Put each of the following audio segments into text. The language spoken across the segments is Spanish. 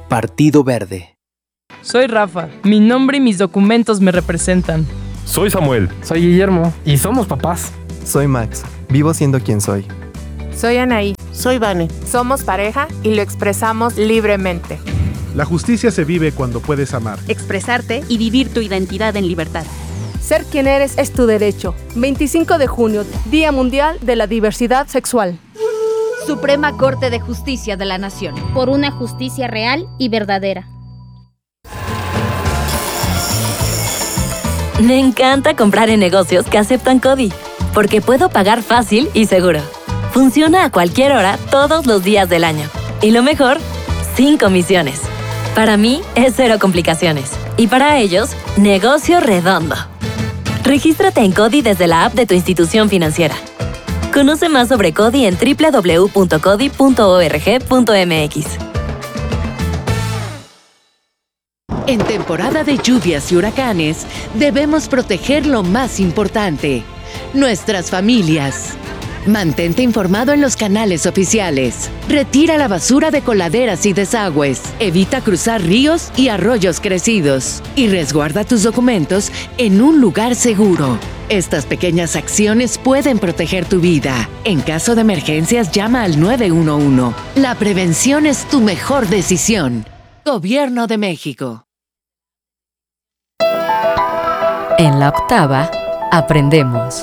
Partido Verde. Soy Rafa. Mi nombre y mis documentos me representan. Soy Samuel. Soy Guillermo. Y somos papás. Soy Max. Vivo siendo quien soy. Soy Anaí. Soy Vane. Somos pareja y lo expresamos libremente. La justicia se vive cuando puedes amar, expresarte y vivir tu identidad en libertad. Ser quien eres es tu derecho. 25 de junio, Día Mundial de la Diversidad Sexual. Suprema Corte de Justicia de la Nación. Por una justicia real y verdadera. Me encanta comprar en negocios que aceptan CODI, porque puedo pagar fácil y seguro. Funciona a cualquier hora, todos los días del año. Y lo mejor, sin comisiones. Para mí, es cero complicaciones. Y para ellos, negocio redondo. Regístrate en CODI desde la app de tu institución financiera. Conoce más sobre CODI en www.codi.org.mx. En temporada de lluvias y huracanes, debemos proteger lo más importante, nuestras familias. Mantente informado en los canales oficiales. Retira la basura de coladeras y desagües. Evita cruzar ríos y arroyos crecidos. Y resguarda tus documentos en un lugar seguro. Estas pequeñas acciones pueden proteger tu vida. En caso de emergencias, llama al 911. La prevención es tu mejor decisión. Gobierno de México. En la octava, aprendemos.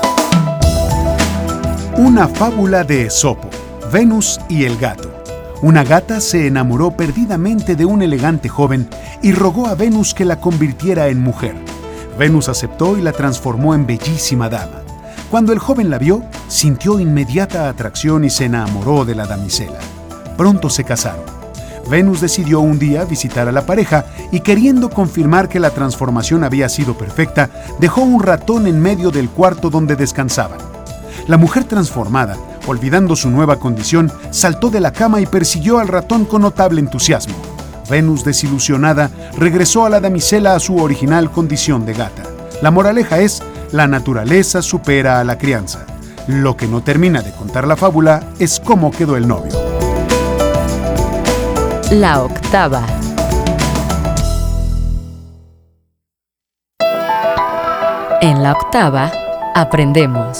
Una fábula de Esopo, Venus y el gato. Una gata se enamoró perdidamente de un elegante joven y rogó a Venus que la convirtiera en mujer. Venus aceptó y la transformó en bellísima dama. Cuando el joven la vio, sintió inmediata atracción y se enamoró de la damisela. Pronto se casaron. Venus decidió un día visitar a la pareja y, queriendo confirmar que la transformación había sido perfecta, dejó un ratón en medio del cuarto donde descansaban. La mujer transformada, olvidando su nueva condición, saltó de la cama y persiguió al ratón con notable entusiasmo. Venus, desilusionada, regresó a la damisela a su original condición de gata. La moraleja es: la naturaleza supera a la crianza. Lo que no termina de contar la fábula es cómo quedó el novio. La octava. En la octava, aprendemos.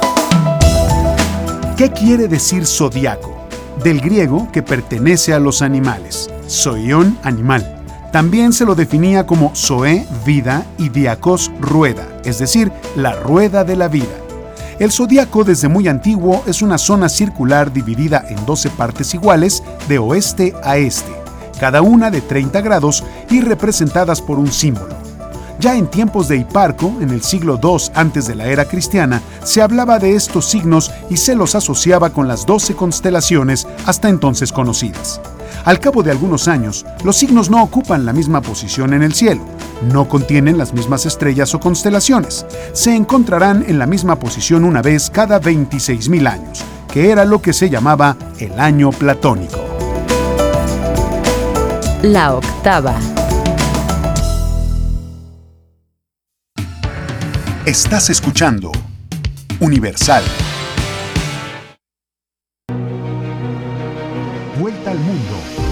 ¿Qué quiere decir zodiaco? Del griego, que pertenece a los animales. Zoion, animal. También se lo definía como zoe, vida, y diakos, rueda, es decir, la rueda de la vida. El zodiaco, desde muy antiguo, es una zona circular dividida en 12 partes iguales de oeste a este, cada una de 30 grados y representadas por un símbolo. Ya en tiempos de Hiparco, en el siglo II antes de la era cristiana, se hablaba de estos signos y se los asociaba con las 12 constelaciones hasta entonces conocidas. Al cabo de algunos años, los signos no ocupan la misma posición en el cielo, no contienen las mismas estrellas o constelaciones, se encontrarán en la misma posición una vez cada 26.000 años, que era lo que se llamaba el año platónico. La octava. Estás escuchando Universal. Vuelta al mundo.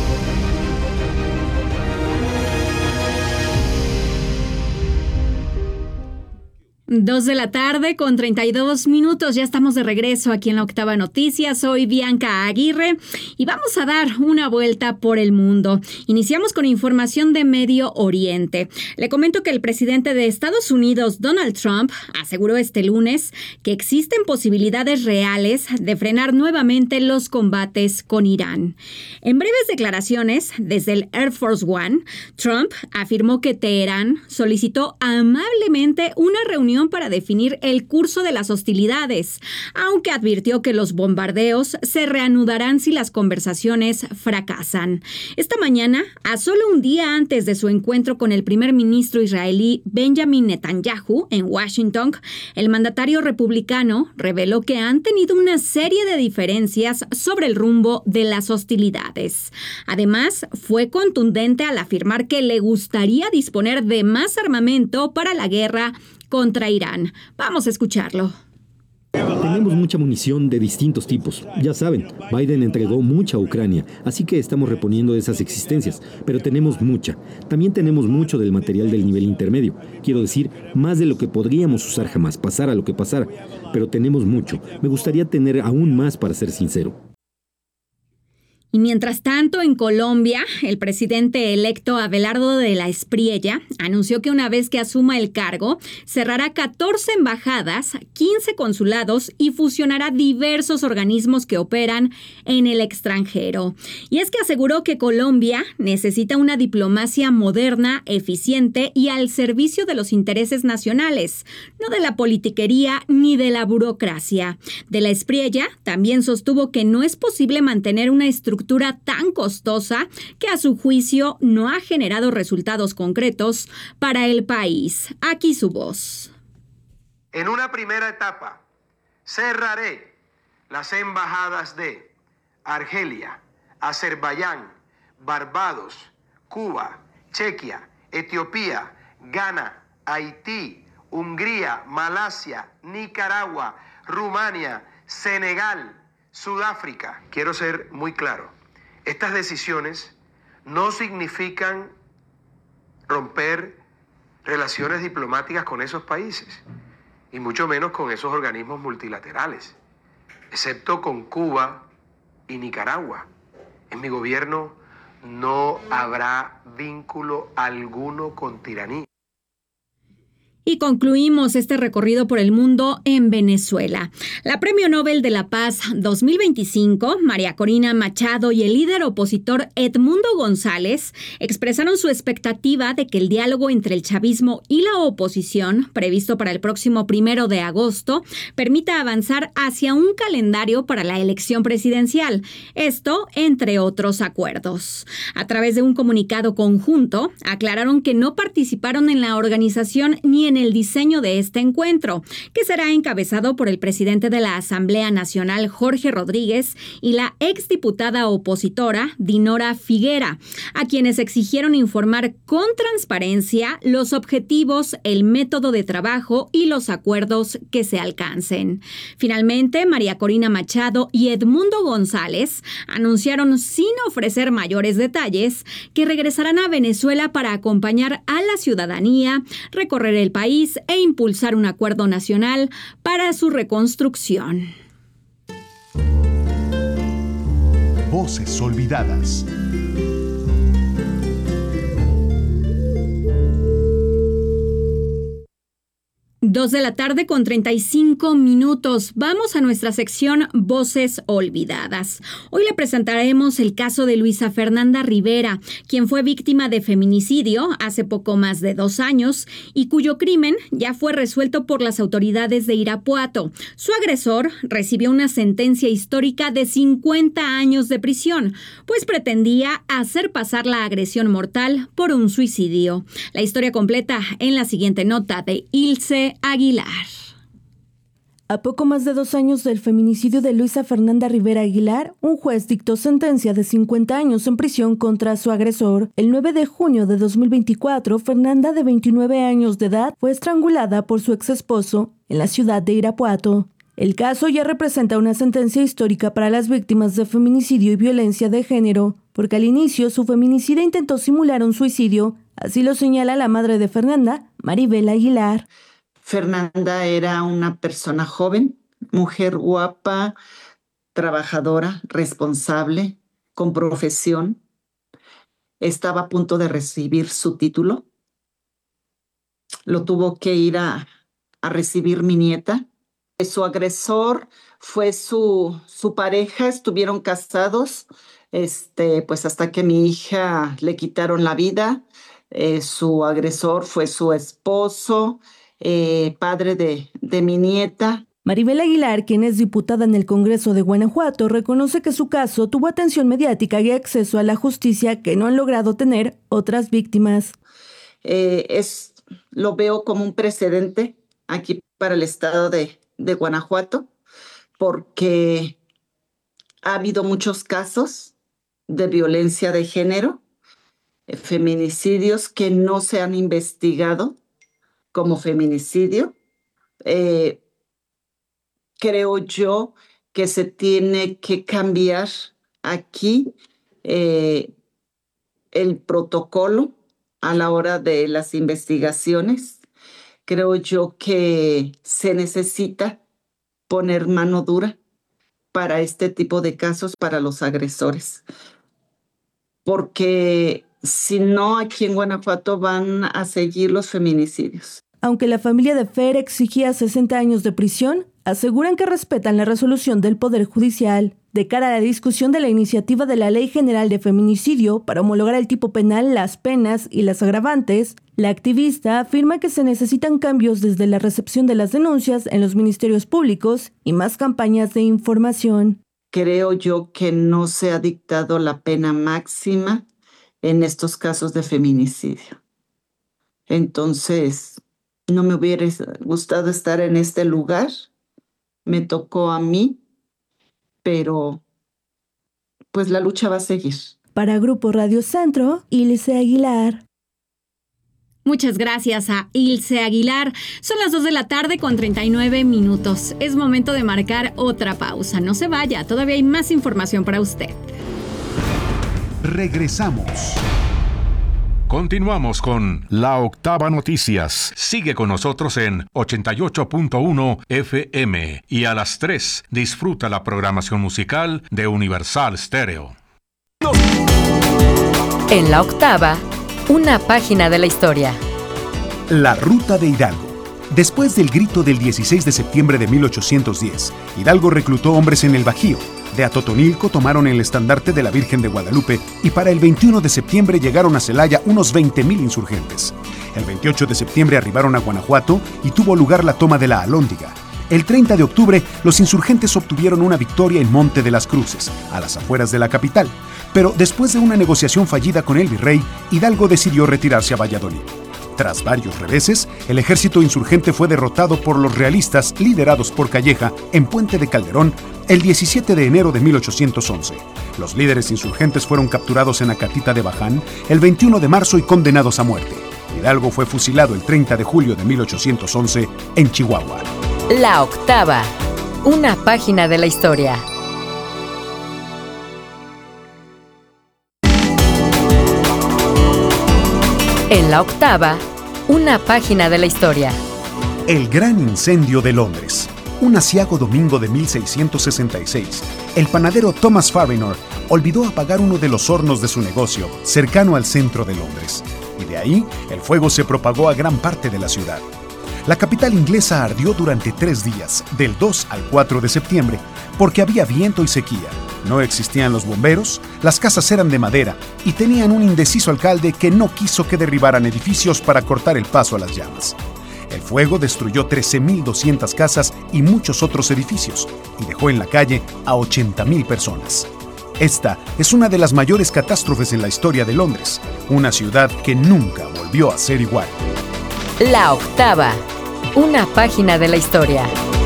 2 de la tarde con 32 minutos. Ya estamos de regreso aquí en la octava noticia. Soy Bianca Aguirre y vamos a dar una vuelta por el mundo. Iniciamos con información de Medio Oriente. Le comento que el presidente de Estados Unidos, Donald Trump, aseguró este lunes que existen posibilidades reales de frenar nuevamente los combates con Irán. En breves declaraciones desde el Air Force One, Trump afirmó que Teherán solicitó amablemente una reunión para definir el curso de las hostilidades, aunque advirtió que los bombardeos se reanudarán si las conversaciones fracasan. Esta mañana, a solo un día antes de su encuentro con el primer ministro israelí Benjamin Netanyahu en Washington, el mandatario republicano reveló que han tenido una serie de diferencias sobre el rumbo de las hostilidades. Además, fue contundente al afirmar que le gustaría disponer de más armamento para la guerra contra Irán. Vamos a escucharlo. Tenemos mucha munición de distintos tipos. Ya saben, Biden entregó mucha a Ucrania, así que estamos reponiendo esas existencias, pero tenemos mucha. También tenemos mucho del material del nivel intermedio. Quiero decir, más de lo que podríamos usar jamás, pasara lo que pasara. Pero tenemos mucho. Me gustaría tener aún más, para ser sincero. Y mientras tanto, en Colombia, el presidente electo Abelardo de la Espriella anunció que una vez que asuma el cargo, cerrará 14 embajadas, 15 consulados y fusionará diversos organismos que operan en el extranjero. Y es que aseguró que Colombia necesita una diplomacia moderna, eficiente y al servicio de los intereses nacionales, no de la politiquería ni de la burocracia. De la Espriella también sostuvo que no es posible mantener una estructura tan costosa que a su juicio no ha generado resultados concretos para el país. Aquí su voz. En una primera etapa, cerraré las embajadas de Argelia, Azerbaiyán, Barbados, Cuba, Chequia, Etiopía, Ghana, Haití, Hungría, Malasia, Nicaragua, Rumania, Senegal, Sudáfrica. Quiero ser muy claro, estas decisiones no significan romper relaciones diplomáticas con esos países, y mucho menos con esos organismos multilaterales, excepto con Cuba y Nicaragua. En mi gobierno no habrá vínculo alguno con tiranía. Y concluimos este recorrido por el mundo en Venezuela. La Premio Nobel de la Paz 2025, María Corina Machado y el líder opositor Edmundo González expresaron su expectativa de que el diálogo entre el chavismo y la oposición, previsto para el próximo 1 de agosto, permita avanzar hacia un calendario para la elección presidencial. Esto, entre otros acuerdos. A través de un comunicado conjunto, aclararon que no participaron en la organización ni en el diseño de este encuentro, que será encabezado por el presidente de la Asamblea Nacional, Jorge Rodríguez, y la exdiputada opositora, Dinora Figuera, a quienes exigieron informar con transparencia los objetivos, el método de trabajo y los acuerdos que se alcancen. Finalmente, María Corina Machado y Edmundo González anunciaron, sin ofrecer mayores detalles, que regresarán a Venezuela para acompañar a la ciudadanía, recorrer el país e impulsar un acuerdo nacional para su reconstrucción. Voces olvidadas. 2:35 p.m. Vamos a nuestra sección Voces Olvidadas. Hoy le presentaremos el caso de Luisa Fernanda Rivera, quien fue víctima de feminicidio hace poco más de 2 años y cuyo crimen ya fue resuelto por las autoridades de Irapuato. Su agresor recibió una sentencia histórica de 50 años de prisión, pues pretendía hacer pasar la agresión mortal por un suicidio. La historia completa en la siguiente nota de Ilse Aguilar. A poco más de 2 años del feminicidio de Luisa Fernanda Rivera Aguilar, un juez dictó sentencia de 50 años en prisión contra su agresor. El 9 de junio de 2024, Fernanda, de 29 años de edad, fue estrangulada por su exesposo en la ciudad de Irapuato. El caso ya representa una sentencia histórica para las víctimas de feminicidio y violencia de género, porque al inicio su feminicida intentó simular un suicidio, así lo señala la madre de Fernanda, Maribel Aguilar. Fernanda era una persona joven, mujer guapa, trabajadora, responsable, con profesión. Estaba a punto de recibir su título. Lo tuvo que ir a recibir mi nieta. Su agresor fue su pareja, estuvieron casados, pues hasta que mi hija le quitaron la vida. Su agresor fue su esposo, padre de mi nieta. Maribel Aguilar, quien es diputada en el Congreso de Guanajuato, reconoce que su caso tuvo atención mediática y acceso a la justicia que no han logrado tener otras víctimas. Lo veo como un precedente aquí para el estado de Guanajuato, porque ha habido muchos casos de violencia de género, feminicidios que no se han investigado como feminicidio. creo yo que se tiene que cambiar aquí el protocolo a la hora de las investigaciones. Creo yo que se necesita poner mano dura para este tipo de casos, para los agresores. Porque si no, aquí en Guanajuato van a seguir los feminicidios. Aunque la familia de Fer exigía 60 años de prisión, aseguran que respetan la resolución del Poder Judicial. De cara a la discusión de la iniciativa de la Ley General de Feminicidio para homologar el tipo penal, las penas y las agravantes, la activista afirma que se necesitan cambios desde la recepción de las denuncias en los ministerios públicos y más campañas de información. Creo yo que no se ha dictado la pena máxima en estos casos de feminicidio. Entonces, no me hubiera gustado estar en este lugar. Me tocó a mí, pero pues la lucha va a seguir. Para Grupo Radio Centro, Ilse Aguilar. Muchas gracias a Ilse Aguilar. Son las 2:39 p.m. Es momento de marcar otra pausa. No se vaya, todavía hay más información para usted. Regresamos. Continuamos con La Octava Noticias. Sigue con nosotros en 88.1 FM y a las 3 disfruta la programación musical de Universal Stereo. En La Octava, una página de la historia. La Ruta de Hidalgo. Después del grito del 16 de septiembre de 1810, Hidalgo reclutó hombres en el Bajío. De Atotonilco tomaron el estandarte de la Virgen de Guadalupe y para el 21 de septiembre llegaron a Celaya unos 20,000 insurgentes. El 28 de septiembre arribaron a Guanajuato y tuvo lugar la toma de la Alhóndiga. El 30 de octubre, los insurgentes obtuvieron una victoria en Monte de las Cruces, a las afueras de la capital. Pero después de una negociación fallida con el virrey, Hidalgo decidió retirarse a Valladolid. Tras varios reveses, el ejército insurgente fue derrotado por los realistas liderados por Calleja en Puente de Calderón el 17 de enero de 1811. Los líderes insurgentes fueron capturados en Acatita de Baján el 21 de marzo y condenados a muerte. Hidalgo fue fusilado el 30 de julio de 1811 en Chihuahua. La Octava, una página de la historia. En La Octava, una página de la historia. El gran incendio de Londres. Un aciago domingo de 1666, el panadero Thomas Farrinor olvidó apagar uno de los hornos de su negocio, cercano al centro de Londres. Y de ahí, el fuego se propagó a gran parte de la ciudad. La capital inglesa ardió durante 3 días, del 2 al 4 de septiembre, porque había viento y sequía. No existían los bomberos, las casas eran de madera y tenían un indeciso alcalde que no quiso que derribaran edificios para cortar el paso a las llamas. El fuego destruyó 13,200 casas y muchos otros edificios y dejó en la calle a 80,000 personas. Esta es una de las mayores catástrofes en la historia de Londres, una ciudad que nunca volvió a ser igual. La Octava, una página de la historia.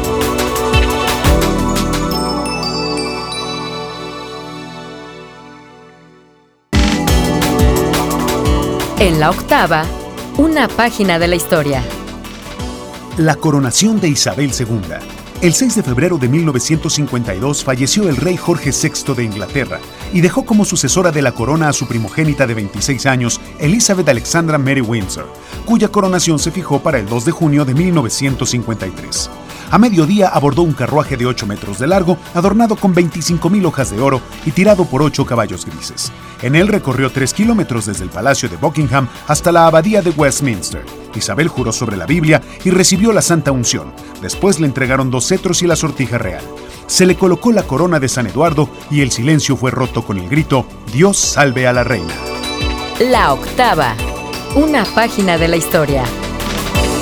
En La Octava, una página de la historia. La coronación de Isabel II. El 6 de febrero de 1952 falleció el rey Jorge VI de Inglaterra y dejó como sucesora de la corona a su primogénita de 26 años, Elizabeth Alexandra Mary Windsor, cuya coronación se fijó para el 2 de junio de 1953. A mediodía abordó un carruaje de 8 metros de largo, adornado con 25,000 hojas de oro y tirado por 8 caballos grises. En él recorrió 3 kilómetros desde el Palacio de Buckingham hasta la Abadía de Westminster. Isabel juró sobre la Biblia y recibió la Santa Unción. Después le entregaron 2 cetros y la sortija real. Se le colocó la corona de San Eduardo y el silencio fue roto con el grito: «Dios salve a la reina». La Octava, una página de la historia.